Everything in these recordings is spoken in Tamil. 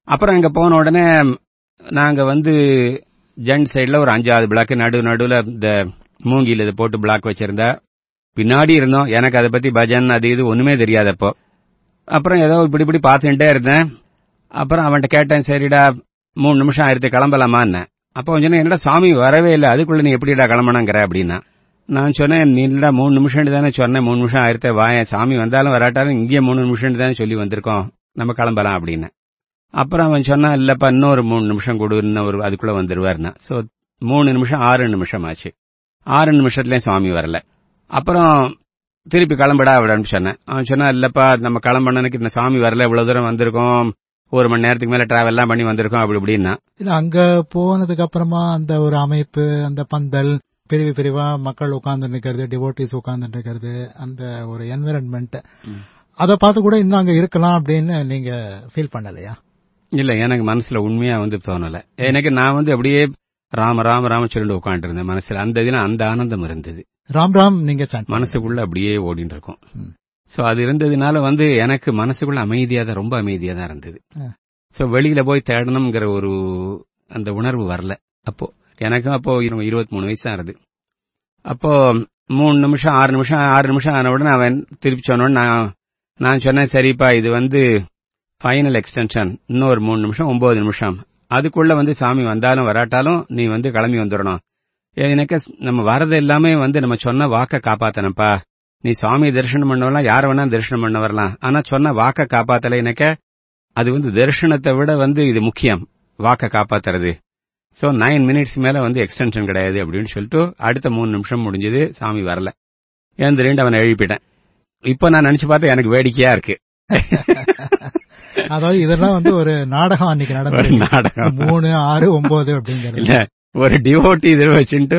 அப்புறம் அங்க போன உடனே நாங்க வந்து ஜென் சைடுல ஒரு 5வது பிளாக் நடுவுல இந்த மூங்கில் இதை போட்டு பிளாக் வச்சிருந்தா பின்னாடி இருந்தோம். எனக்கு அதை பத்தி பஜன் அது இது ஒண்ணுமே தெரியாதப்போ. அப்புறம் ஏதோ இப்படி பார்த்துட்டே இருந்தேன். அப்புறம் அவன்கிட்ட கேட்டேன், சரிடா 3 நிமிஷம் ஆயிரத்து கிளம்பலாமான்னு. அப்ப கொஞ்சம் என்னடா சாமி வரவே இல்லை, அதுக்குள்ள நீ எப்படிடா கிளம்பணுங்கிற அப்படின்னா. நான் சொன்னேன், நீடா 3 நிமிஷம் தானே சொன்னேன், 3 நிமிஷம் ஆயிரத்தை வாயன், சாமி வந்தாலும் வராட்டாலும் இங்கே 3 நிமிஷம் தானே சொல்லி வந்திருக்கோம், நம்ம கிளம்பலாம் அப்படின்னு. அப்புறம் அவன் சொன்னா, இல்லப்பா இன்னொரு 3 நிமிஷம் கொடு, இன்னும் அதுக்குள்ள வந்துருவாருன்னா. சோ 3 நிமிஷம் 6 நிமிஷம் ஆச்சு. 6 நிமிஷத்துலயும் சுவாமி வரல. அப்புறம் திருப்பி கிளம்படா அப்படின்னு சொன்னேன். அவன் சொன்னா, இல்லப்பா நம்ம கிளம்பணுக்கு இந்த சாமி வரல, இவ்வளவு தூரம் வந்திருக்கோம், 1 மணி நேரத்துக்கு மேல டிராவல் எல்லாம் பண்ணி வந்திருக்கோம் அப்படி இப்படின்னா. இல்ல அங்க போனதுக்கு அப்புறமா அந்த ஒரு அமைப்பு, அந்த பந்தல், பிரிவா மக்கள் உட்கார்ந்து நிக்கிறது, டிவோட்டிஸ் உட்கார்ந்து நிக்கிறது, அந்த ஒரு என்விரான்மெண்ட், அதை பார்த்து கூட இன்னும் அங்க இருக்கலாம் அப்படின்னு நீங்க ஃபீல் பண்ணலையா? இல்ல, எனக்கு மனசுல உண்மையா வந்து தோணல. எனக்கு நான் வந்து அப்படியே ராம ராம ராம சொல்லிட்டு உட்காந்து இருந்தேன் மனசுல. அந்த தினம் அந்த ஆனந்தம் இருந்தது. ராம் ராம் நீங்க மனசுக்குள்ள அப்படியே ஓடிட்டு இருக்கும். சோ அது இருந்ததுனால வந்து எனக்கு மனசுக்குள்ள ரொம்ப அமைதியா தான் இருந்தது. சோ வெளியில போய் தேடணுங்கிற ஒரு அந்த உணர்வு வரல. அப்போ எனக்கும் அப்போ 23 வயசு ஆறுது. அப்போ 3 நிமிஷம் 6 நிமிஷம் ஆன உடனே அவன் திருப்பி சொன்னோன்னு நான் சொன்னேன், சரிப்பா இது வந்து ஃபைனல் எக்ஸ்டென்ஷன், இன்னொரு 3 நிமிஷம் 9 நிமிஷம், அதுக்குள்ள வந்து சாமி வந்தாலும் வராட்டாலும் நீ வந்து கிளம்பி வந்துடணும். எனக்கு நம்ம வரது எல்லாமே வந்து நம்ம சொன்ன வாக்க காப்பாத்தனப்பா. நீ சுவாமி தரிசனம் பண்ணவெல்லாம் யார வேணா தரிசனம் பண்ண வரலாம், ஆனா சொன்ன வாக்க காப்பாத்தல. எனக்கு அது வந்து தரிசனத்தை விட வந்து இது முக்கியம், வாக்க காப்பாத்துறது. சோ 9 மினிட்ஸ் மேல வந்து எக்ஸ்டென்ஷன் கிடையாது அப்படின்னு சொல்லிட்டு அடுத்த 3 நிமிஷம் முடிஞ்சது, சாமி வரல. எழுந்திரேண்டு அவனை எழுப்பிட்டேன். இப்ப நான் நினைச்சு பார்த்தா எனக்கு வேடிக்கையா இருக்கு. அதாவது இதெல்லாம் வந்து ஒரு நாடகம் அன்னைக்கு நடந்தது. நாடகம் 3, 6, 9 அப்படிங்கிறது இல்ல, ஒரு டிவோட்டி இதில் வச்சுட்டு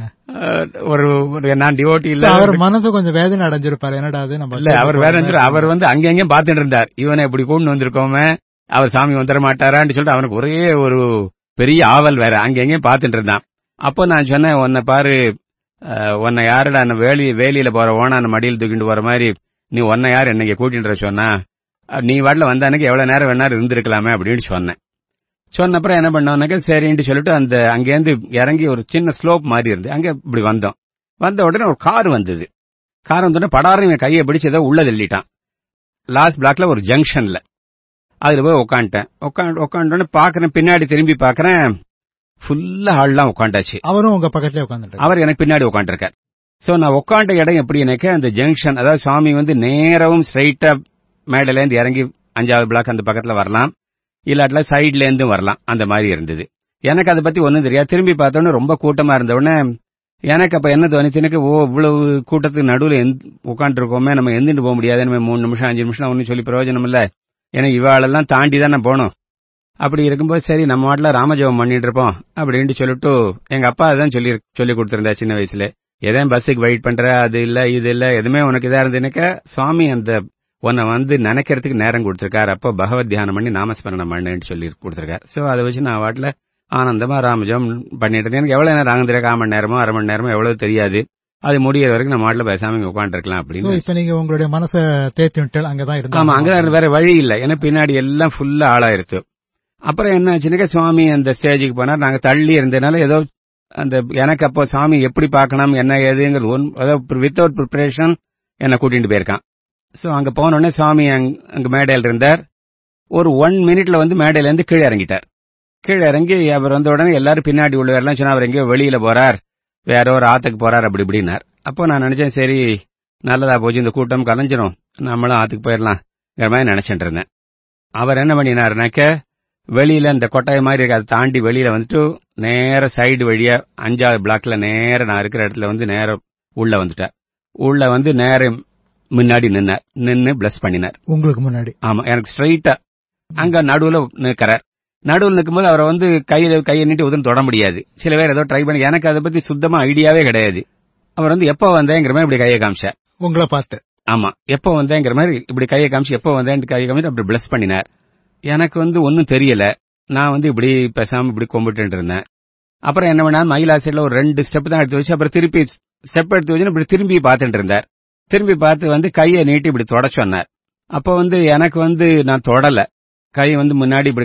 ஒரு நான் டிவோட்டி இல்ல, அவர் மனசு கொஞ்சம் வேதனை அடைஞ்சிருப்பாரு. என்னடா அது நம்ம இல்ல, அவர் வேதனை, அவர் வந்து அங்கெங்க பாத்துட்டு இருந்தார், இவனை இப்படி கொண்டு வந்திருக்கோமே, அவர் சாமி வந்துட மாட்டாரான்னு சொல்லிட்டு அவனுக்கு ஒரே ஒரு பெரிய ஆவல் வேற, அங்கெங்க பாத்துட்டு இருந்தான். அப்போ நான் சொன்னேன், உன்னை பாரு, உன்னை யாருடா வேலியில போற ஓனான மடியில் தூக்கிட்டு போற மாதிரி நீ உன்னை யார் என்னைக்கு கூட்டிட்டு சொன்னா, நீ வாட்டில வந்தானுக்கு எவ்வளவு நேரம் வேணாலும் இருந்திருக்கலாமே அப்படின்னு சொன்னேன். சொன்னப்புறம் என்ன பண்ணோம்னாக்க சரின்னு சொல்லிட்டு அந்த அங்கேருந்து இறங்கி ஒரு சின்ன ஸ்லோப் மாதிரி இருந்து அங்க இப்படி வந்தோம். வந்த உடனே ஒரு கார் வந்தது. கார் வந்தோடனே படாரம் என் கையை பிடிச்சு ஏதோ உள்ள தள்ளிட்டான். லாஸ்ட் பிளாக்ல ஒரு ஜங்ஷன்ல அதுல போய் உட்காந்துட்டேன். உட்காந்துட்டோன்னு பாக்குறேன், பின்னாடி திரும்பி பாக்குறேன், ஃபுல்லா ஆள்லாம் உட்காண்டாச்சு. அவரும் உங்க பக்கத்துல உட்காந்துட்டு, அவர் எனக்கு பின்னாடி உட்காந்துருக்கார். சோ நான் உட்காண்ட இடம் எப்படி எனக்கு அந்த ஜங்ஷன், அதாவது சுவாமி வந்து நேரவும் ஸ்ட்ரைட்டா மேடல இருந்து இறங்கி 5வது பிளாக் அந்த பக்கத்துல வரலாம், இல்லாட்டில சைட்ல இருந்தும் வரலாம், அந்த மாதிரி இருந்தது. எனக்கு அதை பத்தி ஒன்னும் தெரியாது. திரும்பி பார்த்தோன்னு ரொம்ப கூட்டமா இருந்தவுடனே எனக்கு அப்ப என்ன தோணுச்சு, எனக்கு இவ்வளவு கூட்டத்துக்கு நடுவுல உட்காந்து இருக்கோமே, நம்ம எந்திட்டு போக முடியாது, நம்ம 3 நிமிஷம் 5 நிமிஷம் ஒன்னும் சொல்லி பிரயோஜனம் இல்ல, ஏன்னா இவாளெல்லாம் தாண்டி தான் நான் போனோம். அப்படி இருக்கும்போது சரி நம்ம வாட்டில ராமஜபம் பண்ணிட்டு இருப்போம் அப்படின்னு சொல்லிட்டு எங்க அப்பா அதான் சொல்லி கொடுத்திருந்தா சின்ன வயசுல, எதையும் பஸ்ஸுக்கு வெயிட் பண்ற, அது இல்ல இது இல்ல, எதுவுமே உனக்கு இதா இருந்ததுனாக்க சுவாமி அந்த உன்னை வந்து நினைக்கிறதுக்கு நேரம் கொடுத்திருக்காரு, அப்போ பகவத் தியானம் பண்ணி நாமஸ்மரணம் பண்ணுன்னு சொல்லி கொடுத்திருக்காரு. சோ அதை வச்சு நான் வாட்டில ஆனந்தமா ராமஜபம் பண்ணிட்டு இருந்தேன். எனக்கு எவ்வளவு நேரம் ஆகுது, 1/4 மணி நேரமோ 1/2 மணி நேரமோ எவ்வளவு தெரியாது, அது முடியற வரைக்கும் நம்ம வாட்டில பேசாம உட்காந்து இருக்கலாம் அப்படின்னு. இப்ப நீங்க உங்களுடைய மனசை தேத்தி அங்கதான் இருந்தா? ஆமா, அங்கதான் வேற வழி இல்ல, ஏன்னா பின்னாடி எல்லாம் ஃபுல்லா ஆளாயிருச்சு. அப்புறம் என்ன ஆச்சுன்னாக்க சுவாமி அந்த ஸ்டேஜுக்கு போனார். நாங்க தள்ளி இருந்ததுனால ஏதோ அந்த எனக்கு அப்போ சாமி எப்படி பார்க்கணும் என்ன ஏதுங்கிறது வித்தவுட் ப்ரிப்பரேஷன் என்ன கூட்டிட்டு போயிருக்கான். சோ அங்க போனோடனே சுவாமி அங்க மேடையில் இருந்தார். ஒரு 1 மினிட்ல வந்து மேடையில இருந்து கீழே இறங்கிட்டார். கீழே இறங்கி அவர் வந்த உடனே எல்லாரும் பின்னாடி உள்ளவரெல்லாம் சொன்னா அவர் எங்கேயோ வெளியில போறார், வேற ஒரு ஆத்துக்கு போறார் அப்படி இப்படின்னார். அப்போ நான் நினைச்சேன், சரி நல்லதா போச்சு, இந்த கூட்டம் கலைஞ்சிரும், நம்மளும் ஆத்துக்கு போயிடலாம்ங்கிற மாதிரி நினைச்சிட்டு இருந்தேன். அவர் என்ன பண்ணினாருனாக்க வெளியில இந்த கொட்டாய் மாதிரி இருக்கு, அதை தாண்டி வெளியில வந்துட்டு நேர சைடு வழியா 5வது பிளாக்ல நேர நான் இருக்கிற இடத்துல வந்து நேரம் உள்ள வந்துட்டார். உள்ள வந்து நேரம் முன்னாடி நின்னு பிளஸ் பண்ணினார். உங்களுக்கு முன்னாடி? ஆமா, எனக்கு ஸ்ட்ரைட்டா அங்க நடுவுல நிற்கிறார். நடுவில் நிற்கும்போது அவரை வந்து கையை நீட்டி உதவி தொட முடியாது. சில பேர் ஏதோ ட்ரை பண்ணி, எனக்கு அதை பத்தி சுத்தமா ஐடியாவே கிடையாது. அவர் வந்து எப்ப வந்தேங்கிற மாதிரி இப்படி கையை காமிச்சார் உங்களை பார்த்து. ஆமா, எப்ப வந்தேங்கிற மாதிரி இப்படி கையை காமிச்சு எப்ப வந்தேன் கையை காமிச்சு அப்படி பிளஸ் பண்ணினார். எனக்கு வந்து ஒன்னும் தெரியல, நான் வந்து இப்படி பேசாம இப்படி கும்பிட்டு இருந்தேன். அப்புறம் என்ன பண்ணா மயிலாசையில ஒரு 2 ஸ்டெப் தான் எடுத்து வச்சு அப்புறம் திருப்பி ஸ்டெப் எடுத்து வச்சு இப்படி திரும்பி பார்த்துட்டு இருந்தார். திரும்பி பார்த்து வந்து கையை நீட்டி இப்படி தொட சொன்னார். அப்ப வந்து எனக்கு வந்து நான் தொடல, கை வந்து முன்னாடி இப்படி